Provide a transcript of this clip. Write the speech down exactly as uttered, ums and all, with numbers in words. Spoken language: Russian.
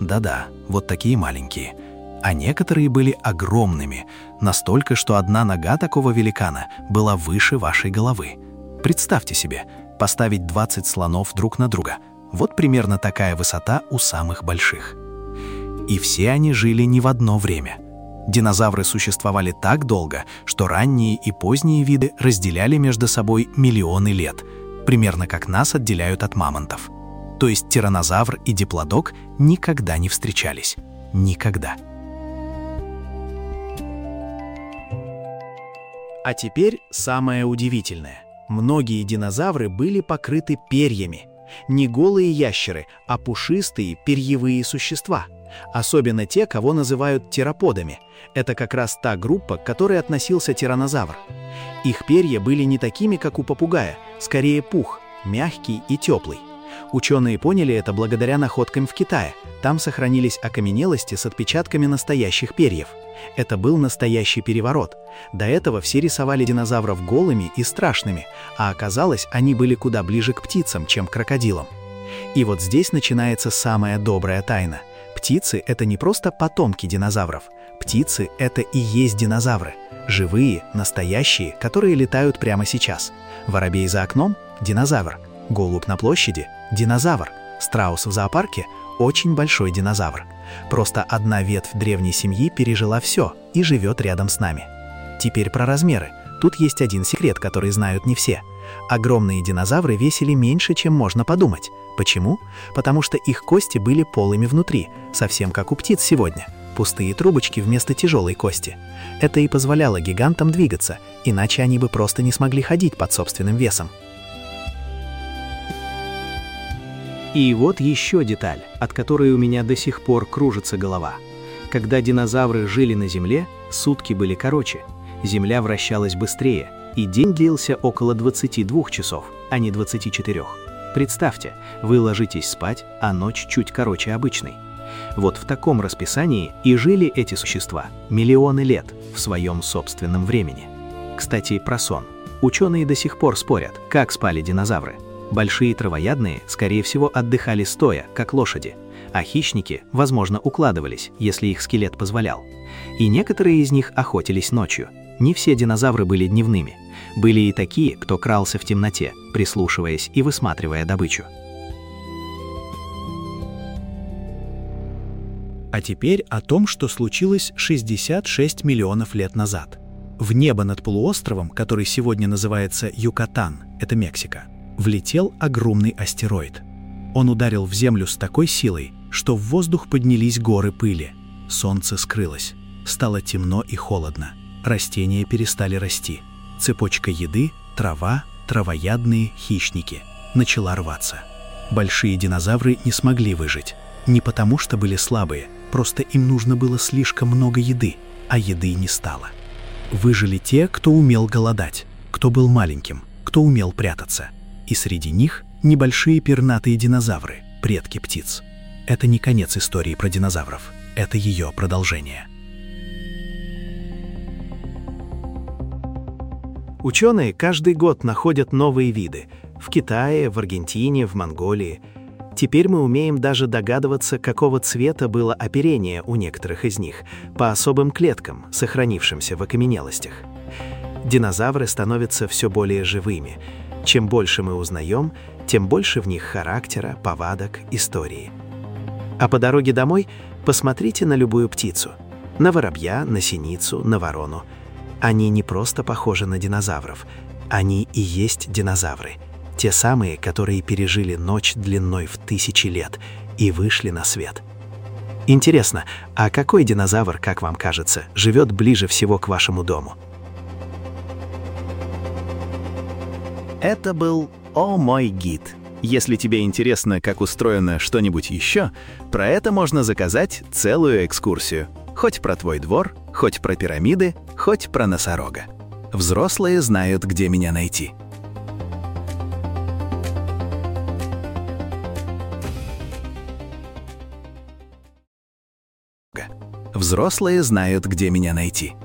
Да-да, вот такие маленькие. А некоторые были огромными, настолько, что одна нога такого великана была выше вашей головы. Представьте себе, поставить двадцать слонов друг на друга. Вот примерно такая высота у самых больших. И все они жили не в одно время. Динозавры существовали так долго, что ранние и поздние виды разделяли между собой миллионы лет, примерно как нас отделяют от мамонтов. То есть тираннозавр и диплодок никогда не встречались. Никогда. А теперь самое удивительное. Многие динозавры были покрыты перьями. Не голые ящеры, а пушистые перьевые существа. Особенно те, кого называют тероподами. Это как раз та группа, к которой относился тираннозавр. Их перья были не такими, как у попугая, скорее пух, мягкий и теплый. Ученые поняли это благодаря находкам в Китае. Там сохранились окаменелости с отпечатками настоящих перьев. Это был настоящий переворот. До этого все рисовали динозавров голыми и страшными, а оказалось, они были куда ближе к птицам, чем к крокодилам. И вот здесь начинается самая добрая тайна. Птицы — это не просто потомки динозавров. Птицы — это и есть динозавры. Живые, настоящие, которые летают прямо сейчас. Воробей за окном — динозавр. Голубь на площади — динозавр. Страус в зоопарке — очень большой динозавр. Просто одна ветвь древней семьи пережила все и живет рядом с нами. Теперь про размеры. Тут есть один секрет, который знают не все. Огромные динозавры весили меньше, чем можно подумать. Почему? Потому что их кости были полыми внутри, совсем как у птиц сегодня. Пустые трубочки вместо тяжелой кости. Это и позволяло гигантам двигаться, иначе они бы просто не смогли ходить под собственным весом. И вот еще деталь, от которой у меня до сих пор кружится голова. Когда динозавры жили на Земле, сутки были короче, Земля вращалась быстрее, и день длился около двадцати двух часов, а не двадцати четырёх. Представьте, вы ложитесь спать, а ночь чуть короче обычной. Вот в таком расписании и жили эти существа миллионы лет в своем собственном времени. Кстати, про сон. Ученые до сих пор спорят, как спали динозавры. Большие травоядные, скорее всего, отдыхали стоя, как лошади, а хищники, возможно, укладывались, если их скелет позволял. И некоторые из них охотились ночью. Не все динозавры были дневными. Были и такие, кто крался в темноте, прислушиваясь и высматривая добычу. А теперь о том, что случилось шестьдесят шесть миллионов лет назад. В небо над полуостровом, который сегодня называется Юкатан, это Мексика, влетел огромный астероид. Он ударил в Землю с такой силой, что в воздух поднялись горы пыли. Солнце скрылось. Стало темно и холодно. Растения перестали расти. Цепочка еды, трава, травоядные, хищники начала рваться. Большие динозавры не смогли выжить. Не потому, что были слабые, просто им нужно было слишком много еды, а еды не стало. Выжили те, кто умел голодать, кто был маленьким, кто умел прятаться. И среди них небольшие пернатые динозавры, предки птиц. Это не конец истории про динозавров, это ее продолжение. Ученые каждый год находят новые виды в Китае, в Аргентине, в Монголии. Теперь мы умеем даже догадываться, какого цвета было оперение у некоторых из них, по особым клеткам, сохранившимся в окаменелостях. Динозавры становятся все более живыми. Чем больше мы узнаем, тем больше в них характера, повадок, истории. А по дороге домой посмотрите на любую птицу. На воробья, на синицу, на ворону. Они не просто похожи на динозавров. Они и есть динозавры. Те самые, которые пережили ночь длиной в тысячи лет и вышли на свет. Интересно, а какой динозавр, как вам кажется, живет ближе всего к вашему дому? Это был «О мой гид». Если тебе интересно, как устроено что-нибудь еще, про это можно заказать целую экскурсию. Хоть про твой двор, хоть про пирамиды, хоть про носорога. Взрослые знают, где меня найти. Взрослые знают, где меня найти.